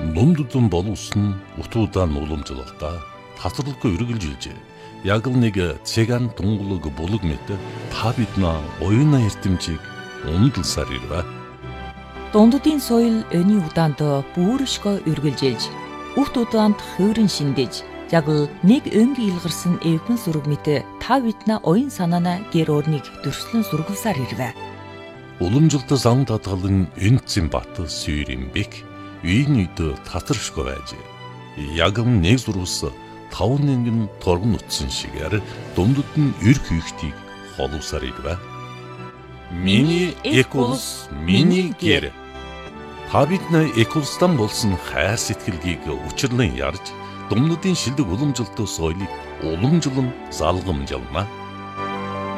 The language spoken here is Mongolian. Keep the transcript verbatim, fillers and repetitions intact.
Дундудун боловсон утуудан уламжлалтаа тасралгүй үргэлжилжээ. Яг л нэг цэган тунгалаг булаг мэт та биднаа оюуна эрдэмжийг ундалсаар ирвэ. Дундудын соёл өний удаанд бүршгөө үргэлжилж, үхт удаанд хөөрөн шиндэж, яг л нэг өнгийн илгарсан эвгэн сүрэг мэт та биднаа оюун санаана гэр орныг дөрслөн сургалсаар ирвэ. Уламжлалт зам татгалан энцэн бат сүйрэмбек үйн үйд татаршгүй байж. Яг л нэг зурвас тав нэгэн торгон утсан шигээр дундуд нь эр хийхтийг холовсаар ирвэ. Миний эколс, миний гэр. Та биднээ эколстан болсон хайр сэтгэлгийг учирлан ярьж, дундуудын шилдэг уламжлалт соёлыг уламжлан залгамжлана.